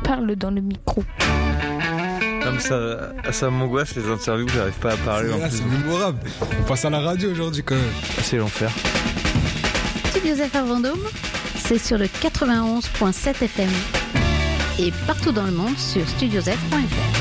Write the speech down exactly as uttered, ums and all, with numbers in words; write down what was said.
parle dans le micro. Comme ça, ça m'angoisse les interviews, j'arrive pas à parler. C'est, en là, plus. c'est mémorable. On passe à la radio aujourd'hui quand même. C'est l'enfer. Studio F R Vendôme, c'est sur le quatre-vingt-onze virgule sept F M et partout dans le monde sur studiosf point f r.